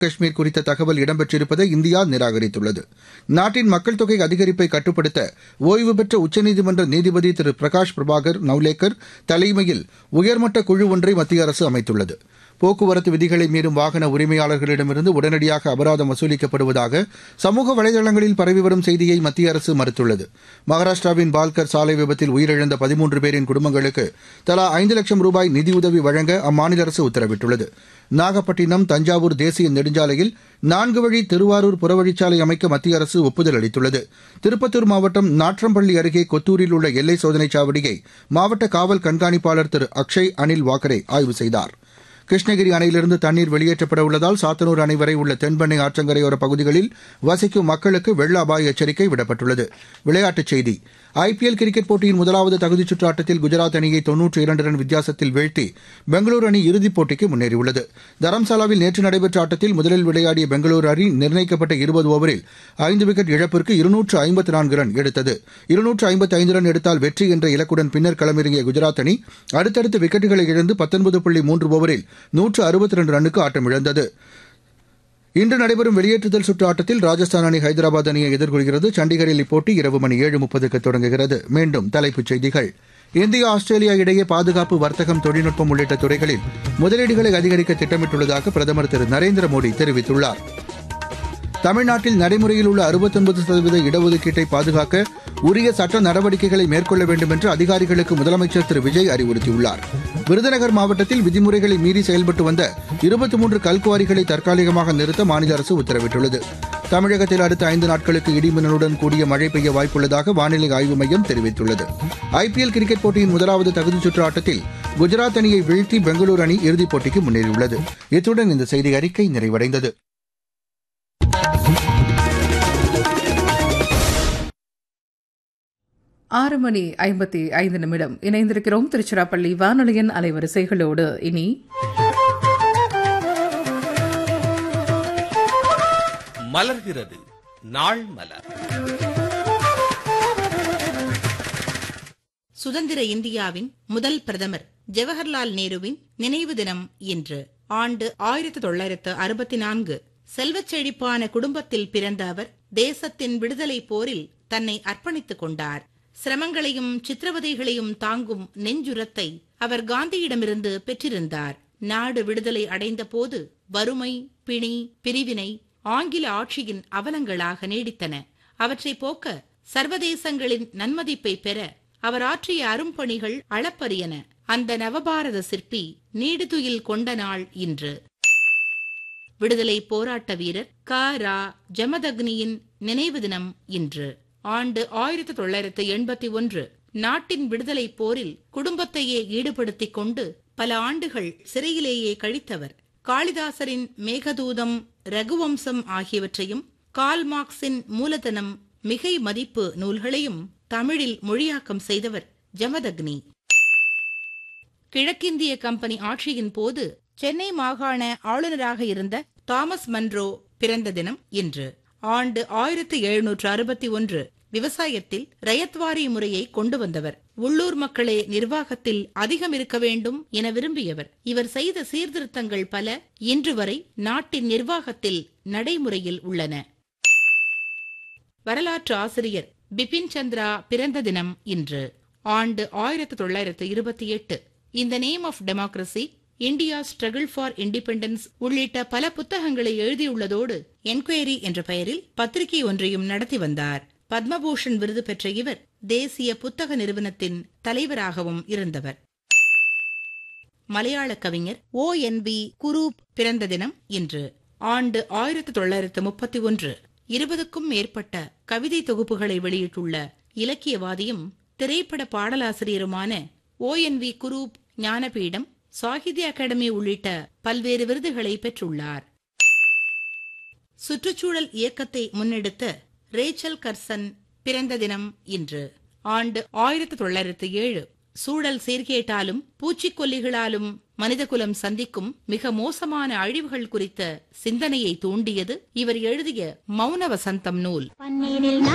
காஷ்மீர் குறித்த தகவல் இடம்பெற்றிருப்பதை இந்தியா நிராகரித்துள்ளது. நாட்டின் மக்கள் தொகை அதிகரிப்பை கட்டுப்படுத்த ஓய்வு பெற்ற உச்சநீதிமன்ற நீதிபதி திரு பிரகாஷ் பிரபாகர் நவ்லேக்கர் தலைமையில் உயர்மட்ட குழு ஒன்றை மத்திய அரசு அமைத்துள்ளது. போக்குவரத்து விதிகளை மீறும் வாகன உரிமையாளர்களிடமிருந்து உடனடியாக அபராதம் வசூலிக்கப்படுவதாக சமூக வலைதளங்களில் பரவி வரும் செய்தியை மத்திய அரசு மறுத்துள்ளது. மகாராஷ்டிராவின் பால்கர் சாலை விபத்தில் உயிரிழந்த 13 பேரின் குடும்பங்களுக்கு தலா 5 லட்சம் ரூபாய் நிதியுதவி வழங்க அம்மாநில அரசு உத்தரவிட்டுள்ளது. நாகப்பட்டினம் தஞ்சாவூர் தேசிய நெடுஞ்சாலையில் 4 வழி திருவாரூர் புறவழிச்சாலை அமைக்க மத்திய அரசு ஒப்புதல் அளித்துள்ளது. திருப்பத்தூர் மாவட்டம் நாற்றம்பள்ளி அருகே கொத்தூரில் உள்ள எல்லை சோதனைச் சாவடியை மாவட்ட காவல் கண்காணிப்பாளர் திரு அக்ஷய் அனில் வாக்கரே ஆய்வு செய்தார். கிருஷ்ணகிரி அணையிலிருந்து தண்ணீர் வெளியேற்றப்பட உள்ளதால் சாத்தனூர் அணை வரை உள்ள தென்பெண்ணை ஆற்றங்கரையோர பகுதிகளில் வசிக்கும் மக்களுக்கு வெள்ள அபாய எச்சரிக்கை விடப்பட்டுள்ளது. விளையாட்டுச் செய்தி. ஐபிஎல் கிரிக்கெட் போட்டியின் முதலாவது தகுதிச் சுற்று ஆட்டத்தில் குஜராத் அணியை 92 ரன் வித்தியாசத்தில் வீழ்த்தி பெங்களூரு அணி இறுதிப் போட்டிக்கு முன்னேறியுள்ளது. தரம்சாலாவில் நேற்று நடைபெற்ற ஆட்டத்தில் முதலில் விளையாடிய பெங்களூரு அணி நிர்ணயிக்கப்பட்ட 20 ஓவரில் 5 விக்கெட் இழப்பிற்கு 254 ரன் எடுத்தது. 255 ரன் எடுத்தால் வெற்றி என்ற இலக்குடன் பின்னர் களமிறங்கிய குஜராத் அணி அடுத்தடுத்து விக்கெட்டுகளை இழந்து 19.3 ஓவரில் 162 ரன்னுக்கு ஆட்டமிழந்தது. இன்று நடைபெறும் வெளியேற்றுதல் சுற்று ஆட்டத்தில் ராஜஸ்தான் அணி ஹைதராபாத் அணியை எதிர்கொள்கிறது. சண்டிகரில் இப்போட்டி இரவு மணி 7:30க்கு தொடங்குகிறது. மீண்டும் தலைப்புச் செய்திகள். இந்தியா ஆஸ்திரேலியா இடையே பாதுகாப்பு, வர்த்தகம், தொழில்நுட்பம் உள்ளிட்ட துறைகளில் முதலீடுகளை அதிகரிக்க திட்டமிட்டுள்ளதாக பிரதமர் திரு நரேந்திர மோடி தெரிவித்துள்ளார். தமிழ்நாட்டில் நடைமுறையில் உள்ள 69% இடஒதுக்கீட்டை பாதுகாக்க உரிய சட்ட நடவடிக்கைகளை மேற்கொள்ள வேண்டும் என்று அதிகாரிகளுக்கு முதலமைச்சர் திரு விஜய் அறிவுறுத்தியுள்ளார். விருதுநகர் மாவட்டத்தில் விதிமுறைகளை மீறி செயல்பட்டு வந்த 23 கல்குவாரிகளை தற்காலிகமாக நிறுத்த மாநில அரசு உத்தரவிட்டுள்ளது. தமிழகத்தில் அடுத்த 5 நாட்களுக்கு இடிமின்னலுடன் கூடிய மழை பெய்ய வாய்ப்புள்ளதாக வானிலை ஆய்வு மையம் தெரிவித்துள்ளது. ஐபிஎல் கிரிக்கெட் போட்டியின் முதலாவது தகுதிச் சுற்று ஆட்டத்தில் குஜராத் அணியை வீழ்த்தி பெங்களூரு அணி இறுதிப் போட்டிக்கு முன்னேறியுள்ளது. இத்துடன் இந்த செய்தி அறிக்கை நிறைவடைந்தது. ஆறு மணி 55 நிமிடம் இணைந்திருக்கிறோம் திருச்சிராப்பள்ளி வானொலியின் அலைவரிசைகளோடு. இனி மலர்கிறது நாள் மலர். சுதந்திர இந்தியாவின் முதல் பிரதமர் ஜவஹர்லால் நேருவின் நினைவு தினம் இன்று. ஆண்டு 1964. செல்வச் செழிப்பான குடும்பத்தில் பிறந்த அவர் தேசத்தின் விடுதலை போரில் தன்னை அர்ப்பணித்துக் கொண்டார். சிரமங்களையும் சித்திரவதைகளையும் தாங்கும் நெஞ்சுரத்தை அவர் காந்தியிடமிருந்து பெற்றிருந்தார். நாடு விடுதலை அடைந்த போது வறுமை, பிணி, பிரிவினை ஆங்கில ஆட்சியின் அவலங்களாக நீடித்தன. அவற்றை போக்க சர்வதேசங்களின் நன்மதிப்பை பெற அவர் ஆற்றிய அரும்பணிகள் அளப்பரியன. அந்த நவபாரத சிற்பி நீடுதுயில் கொண்ட நாள் இன்று. விடுதலை போராட்ட வீரர் க.ரா. ஜமதக்னியின் நினைவு தினம் இன்று. ஆண்டு 1981. நாட்டின் விடுதலை போரில் குடும்பத்தையே ஈடுபடுத்திக் கொண்டு பல ஆண்டுகள் சிறையிலேயே கழித்தவர். காளிதாசரின் மேகதூதம், ரகுவம்சம் ஆகியவற்றையும் கால்மார்க்சின் மூலதனம், மிகை மதிப்பு நூல்களையும் தமிழில் மொழியாக்கம் செய்தவர் ஜமதக்னி. கிழக்கிந்திய கம்பெனி ஆட்சியின் போது சென்னை மாகாண ஆளுநராக இருந்த தாமஸ் மன்றோ பிறந்த தினம் இன்று. ஆண்டு 1761. விவசாயத்தில் ரயத்வாரி முறையை கொண்டு வந்தவர். உள்ளூர் மக்களே நிர்வாகத்தில் அதிகம் இருக்க வேண்டும் என விரும்பியவர். இவர் செய்த சீர்திருத்தங்கள் பல இன்று வரை நாட்டின் நிர்வாகத்தில் நடைமுறையில் உள்ளன. வரலாற்று ஆசிரியர் பிபின் சந்திரா பிறந்த தினம் இன்று. ஆண்டு 1928. இன் the name of democracy, India struggle for independence உள்ளிட்ட பல புத்தகங்களை எழுதியுள்ளதோடு என்கொயரி என்ற பெயரில் பத்திரிகை ஒன்றையும் நடத்தி வந்தார். பத்மபூஷன் விருது பெற்ற இவர் தேசிய புத்தக நிறுவனத்தின் தலைவராகவும் இருந்தவர். மலையாள கவிஞர் O.N.V. குரூப் பிறந்த தினம் இன்று. ஆண்டு 1931. 20க்கும் மேற்பட்ட கவிதை தொகுப்புகளை வெளியிட்டுள்ள இலக்கியவாதியும் திரைப்பட பாடலாசிரியருமான O.N.V. குரூப் ஞானபீடம், சாகித்ய அகாடமி உள்ளிட்ட பல்வேறு விருதுகளை பெற்றுள்ளார். சுற்றுச்சூழல் இயக்கத்தை முன்னெடுத்த ரேச்சல் கர்சன் பிறந்த தினம் இன்று. ஆண்டு 1907. சூழல் சீர்கேட்டாலும் பூச்சிக்கொல்லிகளாலும் மனிதகுலம் சந்திக்கும் மிக மோசமான அழிவுகள் குறித்த சிந்தனையை தூண்டியது இவர் எழுதிய மௌன வசந்தம் நூல்.